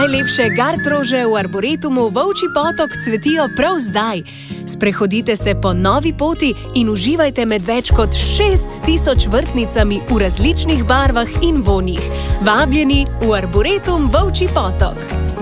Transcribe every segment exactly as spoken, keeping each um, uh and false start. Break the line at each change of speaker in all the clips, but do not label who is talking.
Najlepše gartrože v Arboretumu Volčji Potok cvetijo prav zdaj. Sprehodite se po novi poti in uživajte med več kot šest tisoč vrtnicami v različnih barvah in vonjih. Vabljeni v Arboretum Volčji Potok.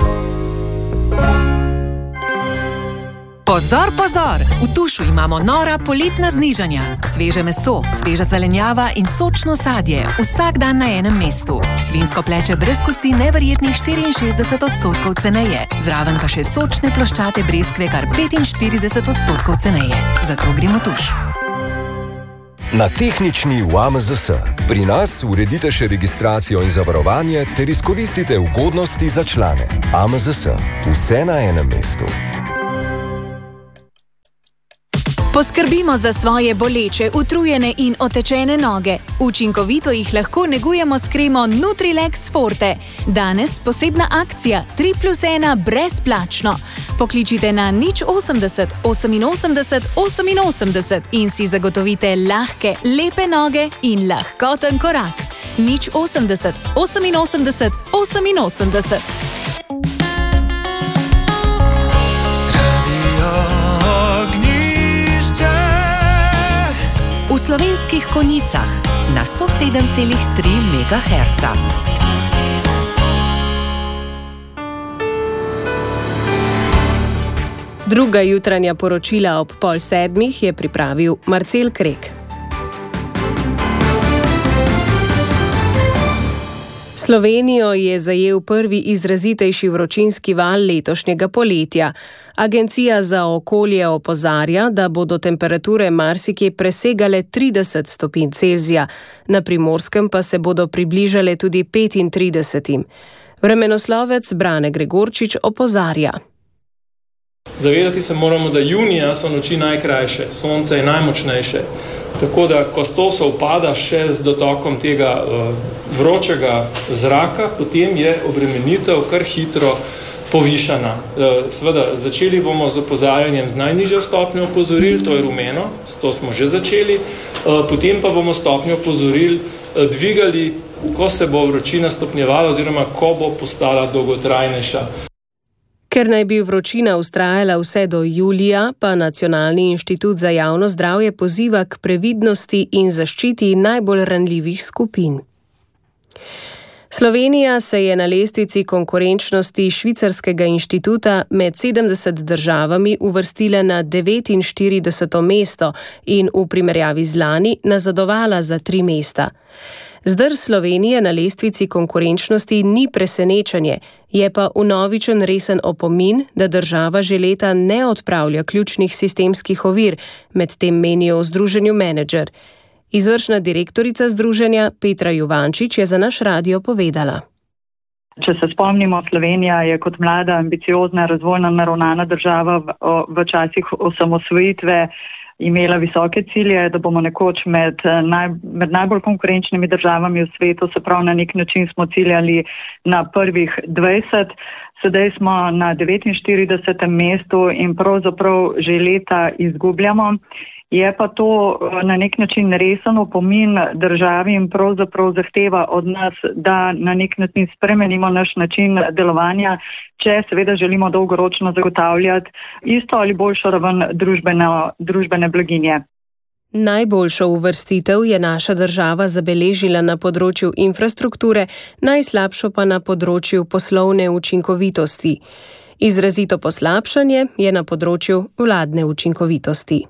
Pozor, pozor! V Tušu imamo nora poletna znižanja. Sveže meso, sveža zelenjava in sočno sadje. Vsak dan na enem mestu. Svinjsko pleče brez kosti neverjetnih štiriinšestdeset odstotkov ceneje. Zraven pa še sočne ploščate breskve kar petinštirideset odstotkov ceneje. Zato gremo v Tuš.
Na tehnični v A M Z S. Pri nas uredite še registracijo in zavarovanje ter izkoristite ugodnosti za člane. A M Z S. Vse na enem mestu.
Poskrbimo za svoje boleče, utrujene in otečene noge. Učinkovito jih lahko negujemo s kremo Nutrilex Forte. Danes posebna akcija tri plus ena brezplačno. Pokličite na nič osemdeset oseminosemdeset oseminosemdeset in si zagotovite lahke, lepe noge in lahkoten korak. nič osemdeset oseminosemdeset oseminosemdeset. V Slovenskih Konjicah na sto sedem celih tri megaherca. Druga jutranja poročila ob pol sedmih je pripravil Marcel Krek. Slovenijo je zajel prvi izrazitejši vročinski val letošnjega poletja. Agencija za okolje opozarja, da bodo temperature marsikje presegale trideset stopinj Celzija, na Primorskem pa se bodo približale tudi petintridesetim. Vremenoslovec Brane Gregorčič opozarja.
Zavedati se moramo, da junija so noči najkrajše, sonce je najmočnejše. Tako da, ko to sovpada še z dotokom tega uh, vročega zraka, potem je obremenitev kar hitro povišana. Uh, seveda, začeli bomo z opozarjanjem z najnižjo stopnjo opozoril, to je rumeno, s to smo že začeli, uh, potem pa bomo stopnjo opozoril uh, dvigali, ko se bo vročina stopnjevala oziroma ko bo postala dolgotrajnejša.
Ker naj bi vročina vztrajala vse do julija, pa Nacionalni inštitut za javno zdravje poziva k previdnosti in zaščiti najbolj ranljivih skupin. Slovenija se je na lestvici konkurenčnosti Švicarskega inštituta med sedemdeset državami uvrstila na devetinštirideseto mesto in v primerjavi z lani nazadovala za tri mesta. Zdrs Slovenije na lestvici konkurenčnosti ni presenečenje, je pa vnovičen resen opomin, da država že leta ne odpravlja ključnih sistemskih ovir, medtem menijo v združenju Menedžer. Izvršna direktorica združenja Petra Juvančič je za naš radio povedala.
Če se spomnimo, Slovenija je kot mlada, ambiciozna, razvojno naravnana država v, v časih osamosvojitve imela visoke cilje, da bomo nekoč med, naj, med najbolj konkurenčnimi državami v svetu, se pravi na nek način smo ciljali na prvih dvajset, sedaj smo na devetinštiridesetem mestu in pravzaprav že leta izgubljamo. Je pa to na nek način resen opomin državi in pravzaprav zahteva od nas, da na nek način spremenimo naš način delovanja, če seveda želimo dolgoročno zagotavljati isto ali boljšo raven družbene, družbene blaginje.
Najboljšo uvrstitev je naša država zabeležila na področju infrastrukture, najslabšo pa na področju poslovne učinkovitosti. Izrazito poslabšanje je na področju vladne učinkovitosti.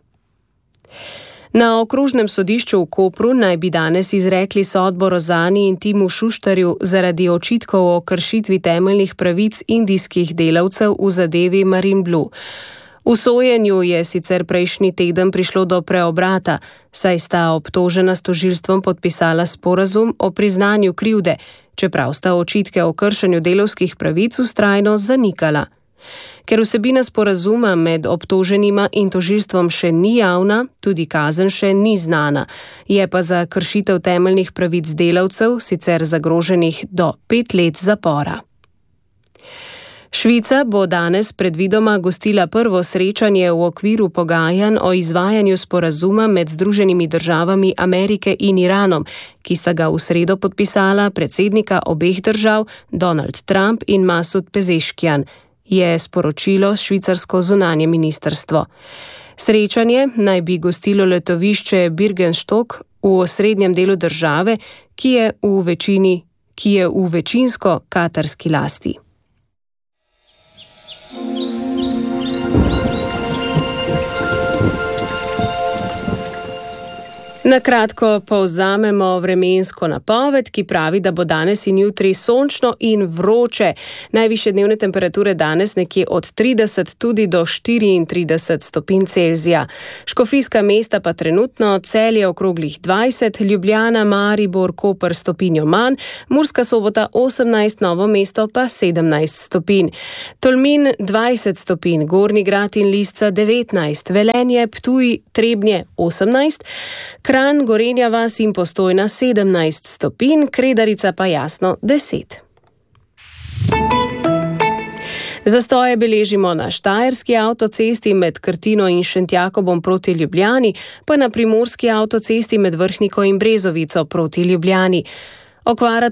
Na okrožnem sodišču v Kopru naj bi danes izrekli sodbo Rozani in Timu Šuštarju zaradi očitkov o kršitvi temeljnih pravic indijskih delavcev v zadevi Marinblu. V sojenju je sicer prejšnji teden prišlo do preobrata, saj sta obtožena s tožilstvom podpisala sporazum o priznanju krivde, čeprav sta očitke o kršenju delavskih pravic vztrajno zanikala. Ker vsebina sporazuma med obtoženima in tožilstvom še ni javna, tudi kazen še ni znana, je pa za kršitev temeljnih pravic delavcev sicer zagroženih do pet let zapora. Švica bo danes predvidoma gostila prvo srečanje v okviru pogajanj o izvajanju sporazuma med Združenimi državami Amerike in Iranom, ki sta ga v sredo podpisala predsednika obeh držav Donald Trump in Masud Pezeškian, je sporočilo švicarsko zunanje ministrstvo. Srečanje naj bi gostilo letovišče Birkenstock v osrednjem delu države, ki je v večini, ki je v večinsko katarski lasti. Na kratko povzamemo vremensko napoved, ki pravi, da bo danes in jutri sončno in vroče. Najvišje dnevne temperature danes nekje od trideset tudi do štiriintrideset stopinj Celzija. Škofijska mesta pa trenutno Celje okroglih dvajset, Ljubljana, Maribor, Koper stopinjo manj, Murska Sobota osemnajst, Novo mesto pa sedemnajst stopinj. Tolmin dvajset stopinj, Gornji Grad in Lisca devetnajst, Velenje, Ptuj, Trebnje osemnajst, Kranj, Gorenja vas in Postojna sedemnajst stopinj, Kredarica pa Jasno deset. Zastoje beležimo na Štajerski avtocesti med Krtino in Šentjakobom proti Ljubljani, pa na Primorski avtocesti med Vrhniko in Brezovico proti Ljubljani. Okvara